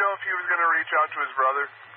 know if he was going to reach out to his brother?